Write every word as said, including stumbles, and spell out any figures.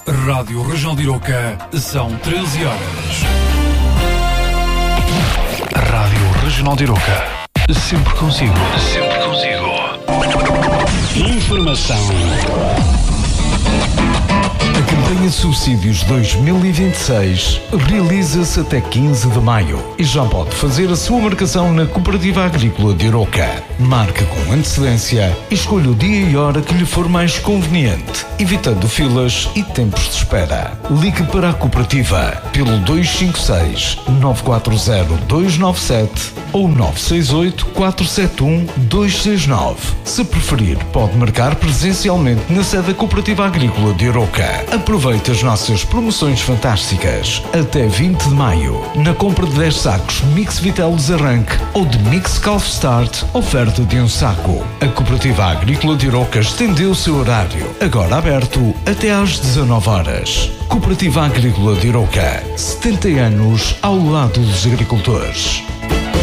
Rádio Regional de Iroca, são treze horas. Rádio Regional de Iroca, sempre consigo, sempre consigo. Informação. A campanha de subsídios dois mil e vinte e seis realiza-se até quinze de maio e já pode fazer a sua marcação na Cooperativa Agrícola de Iroca. Marque com antecedência e escolha o dia e hora que lhe for mais conveniente, evitando filas e tempos de espera. Ligue para a Cooperativa pelo dois cinco seis, nove quatro zero, dois nove sete ou nove seis oito, quatro sete um, dois seis nove. Se preferir, pode marcar presencialmente na sede da Cooperativa Agrícola de Iroca. Aproveite as nossas promoções fantásticas. Até vinte de maio, na compra de dez sacos Mix Vitelos Arranque ou de Mix Calf Start, oferta de um saco. A Cooperativa Agrícola de Iroca estendeu o seu horário, agora aberto até às dezanove horas. Cooperativa Agrícola de Iroca, setenta anos ao lado dos agricultores.